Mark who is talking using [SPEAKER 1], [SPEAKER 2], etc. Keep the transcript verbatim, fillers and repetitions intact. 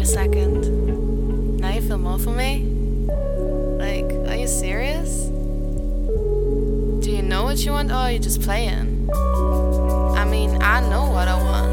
[SPEAKER 1] Wait a second. Now you feel more for me? Like, are you serious? Do you know what you want or are you just playing? I mean, I know what I want.